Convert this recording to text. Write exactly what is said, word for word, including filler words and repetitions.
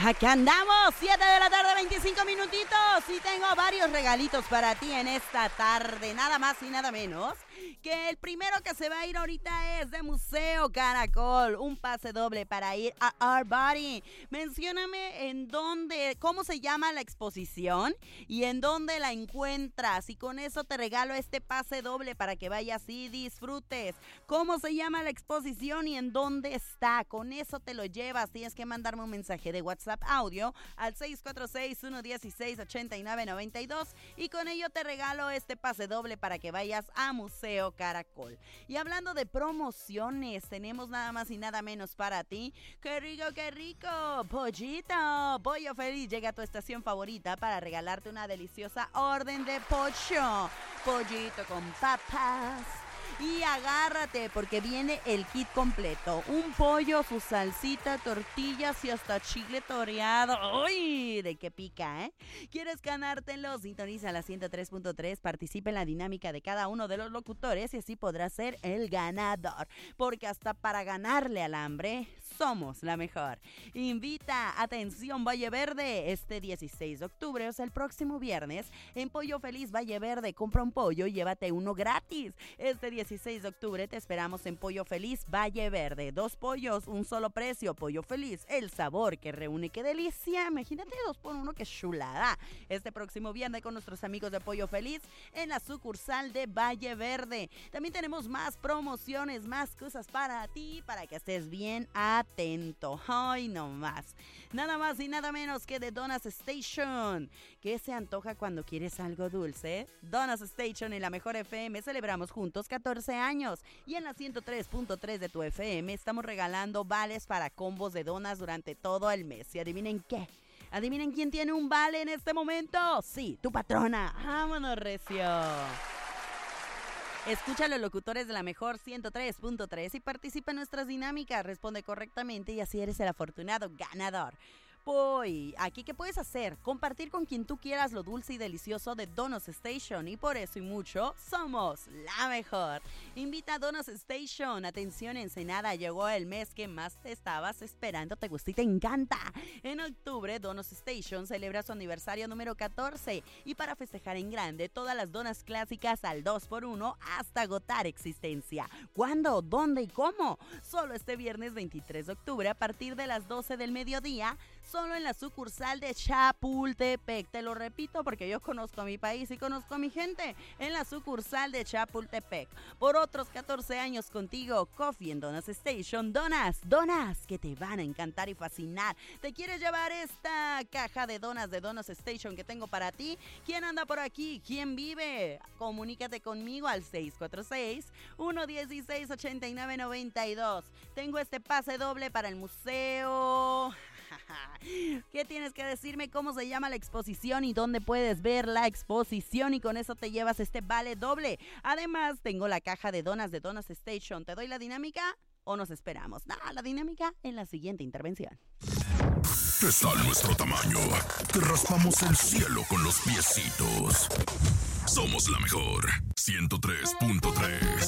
Acá andamos, siete de la tarde, veinticinco minutitos, y tengo varios regalitos para ti en esta tarde, nada más y nada menos que el primero que se va a ir ahorita es de Museo Caracol, un pase doble para ir a Art Body. Mencióname en dónde, cómo se llama la exposición y en dónde la encuentras, y con eso te regalo este pase doble para que vayas y disfrutes. ¿Cómo se llama la exposición y en dónde está? Con eso te lo llevas. Tienes que mandarme un mensaje de WhatsApp audio al seis cuatro seis, uno uno seis, ocho nueve nueve dos y con ello te regalo este pase doble para que vayas a Museo Caracol. Y hablando de promociones, tenemos nada más y nada menos para ti. ¡Qué rico, qué rico! Pollito, Pollo Feliz llega a tu estación favorita para regalarte una deliciosa orden de pollo. Pollito con papas. Y agárrate porque viene el kit completo. Un pollo, su salsita, tortillas y hasta chile toreado. ¡Uy! De qué pica, ¿eh? ¿Quieres ganártelo? Sintoniza la ciento tres punto tres, participa en la dinámica de cada uno de los locutores y así podrás ser el ganador. Porque hasta para ganarle al hambre, somos la mejor. Invita, atención, Valle Verde, este dieciséis de octubre, o sea, el próximo viernes, en Pollo Feliz Valle Verde, compra un pollo y llévate uno gratis. Este dieciséis de octubre te esperamos en Pollo Feliz Valle Verde. Dos pollos, un solo precio. Pollo Feliz, el sabor que reúne. ¡Qué delicia! Imagínate dos por uno, ¡qué chulada! Este próximo viernes con nuestros amigos de Pollo Feliz en la sucursal de Valle Verde. También tenemos más promociones, más cosas para ti, para que estés bien atento. ¡Ay, no más! Nada más y nada menos que de Donas Station. ¿Qué se antoja cuando quieres algo dulce? Donas Station y la Mejor F M celebramos juntos catorce años. Y en la ciento tres punto tres de tu F M estamos regalando vales para combos de donas durante todo el mes. ¿Y adivinen qué? ¿Adivinen quién tiene un vale en este momento? Sí, tu patrona. ¡Vámonos, recio! Escucha a los locutores de la Mejor ciento tres punto tres y participa en nuestras dinámicas. Responde correctamente y así eres el afortunado ganador. Pues, aquí, ¿qué puedes hacer? Compartir con quien tú quieras lo dulce y delicioso de Donos Station. Y por eso y mucho, somos la mejor. Invita a Donos Station. Atención, Ensenada, llegó el mes que más te estabas esperando, te gusta y te encanta. En octubre, Donos Station celebra su aniversario número catorce. Y para festejar en grande, todas las donas clásicas al dos por uno hasta agotar existencia. ¿Cuándo? ¿Dónde y cómo? Solo este viernes veintitrés de octubre a partir de las doce del mediodía, solo en la sucursal de Chapultepec. Te lo repito porque yo conozco a mi país y conozco a mi gente. En la sucursal de Chapultepec. Por otros catorce años contigo, Coffee en Donas Station. Donas, donas que te van a encantar y fascinar. ¿Te quieres llevar esta caja de donas de Donas Station que tengo para ti? ¿Quién anda por aquí? ¿Quién vive? Comunícate conmigo al seis cuatro seis, uno uno seis, ocho nueve nueve dos. Tengo este pase doble para el museo. ¿Qué tienes que decirme? ¿Cómo se llama la exposición y dónde puedes ver la exposición? Y con eso te llevas este vale doble. Además, tengo la caja de donas de Donas Station. ¿Te doy la dinámica o nos esperamos? No, la dinámica en la siguiente intervención. Está a nuestro tamaño. Te raspamos el cielo con los piecitos. Somos la Mejor ciento tres punto tres.